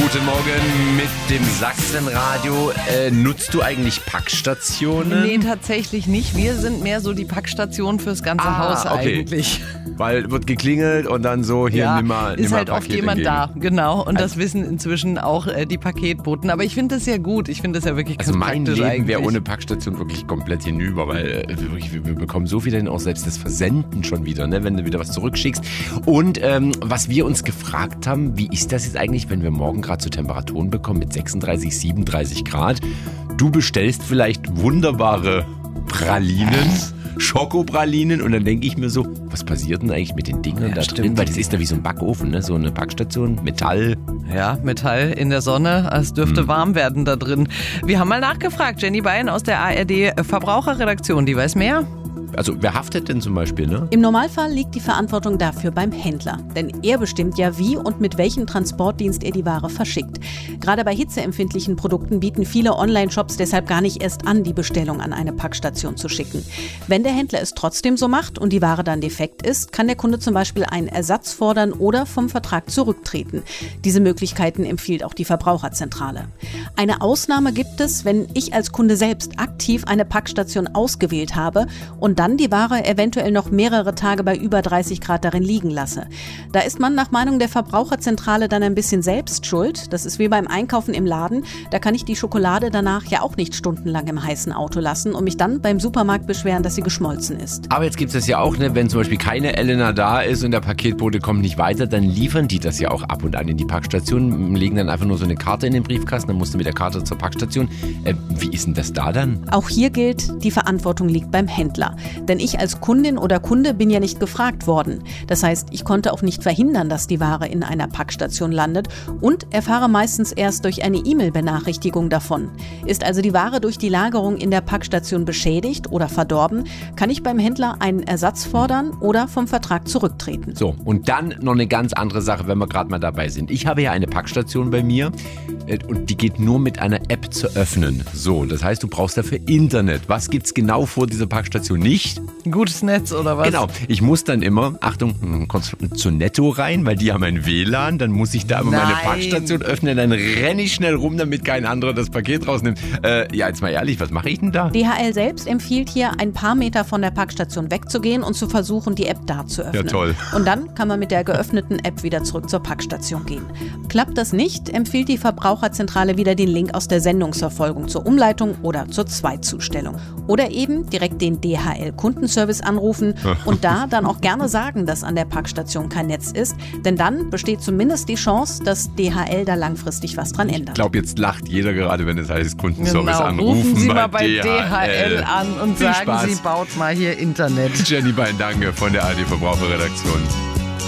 Guten Morgen mit dem Sachsenradio. Nutzt du eigentlich Packstationen? Nee, tatsächlich nicht. Wir sind mehr so die Packstation fürs ganze Haus eigentlich. Weil wird geklingelt und dann so, hier nimm mal ist halt Paket oft jemand entgegen. da, genau. Und das wissen inzwischen auch die Paketboten. Aber ich finde das ja gut. Ich finde das ja wirklich ganz mein praktisch Leben wäre eigentlich. ohne Packstation wirklich komplett hinüber, weil wir bekommen so viel, denn auch selbst das Versenden schon wieder, ne, wenn du wieder was zurückschickst. Und was wir uns gefragt haben, wie ist das jetzt eigentlich, wenn wir morgen gerade so Temperaturen bekommen mit 36, 37 Grad? Du bestellst vielleicht wunderbare Pralinen. Schokopralinen und dann denke ich mir so, was passiert denn eigentlich mit den Dingern da drin? Weil das ist da wie so ein Backofen, ne? So eine Packstation, Metall. Ja, Metall in der Sonne, es dürfte warm werden da drin. Wir haben mal nachgefragt, Jenny Bein aus der ARD Verbraucherredaktion, die weiß mehr. Also wer haftet denn zum Beispiel, ne? Im Normalfall liegt die Verantwortung dafür beim Händler. Denn er bestimmt ja, wie und mit welchem Transportdienst er die Ware verschickt. Gerade bei hitzeempfindlichen Produkten bieten viele Online-Shops deshalb gar nicht erst an, die Bestellung an eine Packstation zu schicken. Wenn der Händler es trotzdem so macht und die Ware dann defekt ist, kann der Kunde zum Beispiel einen Ersatz fordern oder vom Vertrag zurücktreten. Diese Möglichkeiten empfiehlt auch die Verbraucherzentrale. Eine Ausnahme gibt es, wenn ich als Kunde selbst aktiv eine Packstation ausgewählt habe und dann die Ware eventuell noch mehrere Tage bei über 30 Grad darin liegen lasse. Da ist man nach Meinung der Verbraucherzentrale dann ein bisschen selbst schuld. Das ist wie beim Einkaufen im Laden. Da kann ich die Schokolade danach ja auch nicht stundenlang im heißen Auto lassen und mich dann beim Supermarkt beschweren, dass sie geschmolzen ist. Aber jetzt gibt es ja auch, ne, wenn zum Beispiel keine Elena da ist und der Paketbote kommt nicht weiter, dann liefern die das ja auch ab und an in die Packstation, legen dann einfach nur so eine Karte in den Briefkasten, dann musst du mit der Karte zur Packstation. Wie ist denn das da dann? Auch hier gilt, die Verantwortung liegt beim Händler. Denn ich als Kundin oder Kunde bin ja nicht gefragt worden. Das heißt, ich konnte auch nicht verhindern, dass die Ware in einer Packstation landet und erfahre meistens erst durch eine E-Mail-Benachrichtigung davon. Ist also die Ware durch die Lagerung in der Packstation beschädigt oder verdorben, kann ich beim Händler einen Ersatz fordern oder vom Vertrag zurücktreten. So, und dann noch eine ganz andere Sache, wenn wir gerade mal dabei sind. Ich habe ja eine Packstation bei mir und die geht nur mit einer App zu öffnen. So, das heißt, du brauchst dafür Internet. Was gibt's genau vor dieser Packstation nicht? Gutes Netz oder was? Genau, ich muss dann immer, Achtung, kommst zu Netto rein, weil die haben ein WLAN, dann muss ich da immer meine Packstation öffnen, dann renne ich schnell rum, damit kein anderer das Paket rausnimmt. Ja, jetzt mal ehrlich, was mache ich denn da? DHL selbst empfiehlt hier, ein paar Meter von der Packstation wegzugehen und zu versuchen, die App da zu öffnen. Ja, toll. Und dann kann man mit der geöffneten App wieder zurück zur Packstation gehen. Klappt das nicht, empfiehlt die Verbraucherzentrale wieder den Link aus der Sendungsverfolgung zur Umleitung oder zur Zweitzustellung. Oder eben direkt den DHL-Kundenservice anrufen und da dann auch gerne sagen, dass an der Packstation kein Netz ist, denn dann besteht zumindest die Chance, dass DHL da langfristig was dran ändert. Ich glaube, jetzt lacht jeder gerade, wenn es heißt Kundenservice Genau. anrufen. Rufen Sie mal bei DHL an und Viel sagen Spaß. Sie, baut mal hier Internet. Jenny Bein, danke von der ARD Verbraucherredaktion.